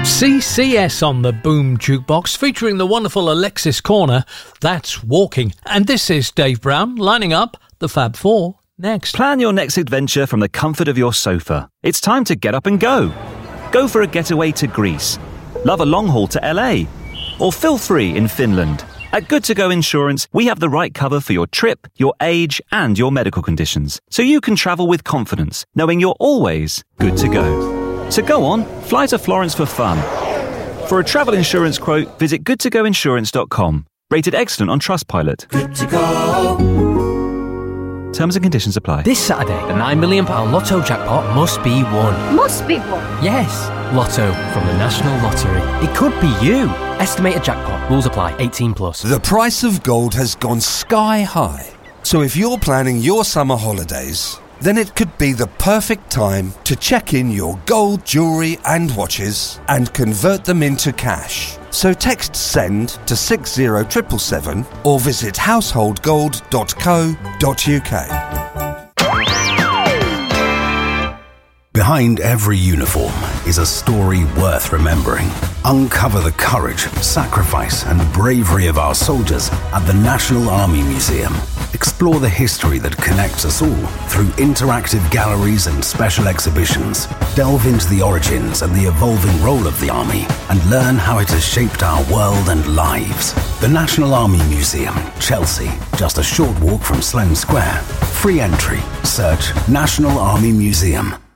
CCS on the Boom Jukebox, featuring the wonderful Alexis Corner. That's Walking. And this is Dave Brown, lining up the Fab Four next. Plan your next adventure from the comfort of your sofa. It's time to get up and go. Go for a getaway to Greece. Love a long haul to LA. Or feel free in Finland. At Good To Go Insurance, we have the right cover for your trip, your age, and your medical conditions. So you can travel with confidence, knowing you're always good to go. So go on, fly to Florence for fun. For a travel insurance quote, visit goodtogoinsurance.com. Rated excellent on Trustpilot. Good to go. Terms and conditions apply. This Saturday, the £9 million Lotto jackpot must be won. Must be won? Yes. Lotto from the National Lottery. It could be you. Estimated jackpot. Rules apply. 18 plus. The price of gold has gone sky high. So if you're planning your summer holidays, then it could be the perfect time to check in your gold, jewellery and watches and convert them into cash. So text SEND to 60777 or visit householdgold.co.uk. Behind every uniform is a story worth remembering. Uncover the courage, sacrifice and bravery of our soldiers at the National Army Museum. Explore the history that connects us all through interactive galleries and special exhibitions. Delve into the origins and the evolving role of the Army and learn how it has shaped our world and lives. The National Army Museum, Chelsea, just a short walk from Sloane Square. Free entry. Search National Army Museum.